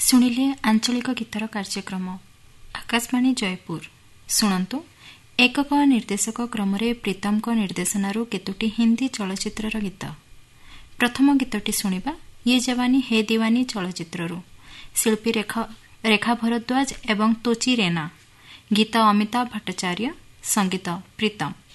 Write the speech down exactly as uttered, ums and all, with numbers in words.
ଶୁଣିଲେ ଆଞ୍ଚଳିକ ଗୀତର କାର୍ଯ୍ୟକ୍ରମ ଆକାଶବାଣୀ ଜୟପୁର। ଶୁଣନ୍ତୁ ଏକକ ନିର୍ଦ୍ଦେଶକ କ୍ରମରେ ପ୍ରୀତମଙ୍କ ନିର୍ଦ୍ଦେଶନାରୁ କେତୋଟି ହିନ୍ଦୀ ଚଳଚ୍ଚିତ୍ରର ଗୀତ। ପ୍ରଥମ ଗୀତଟି ଶୁଣିବା ୟେ ଯବାନୀ ହେ ଦିୱାନୀ ଚଳଚ୍ଚିତ୍ରରୁ। ଶିଳ୍ପୀ ରେଖା ରେଖା ଭରଦ୍ୱାଜ ଏବଂ ତୋଚି ରେନା। ଗୀତ ଅମିତାଭ ଭଟ୍ଟାଚାର୍ଯ୍ୟ, ସଙ୍ଗୀତ ପ୍ରୀତମ।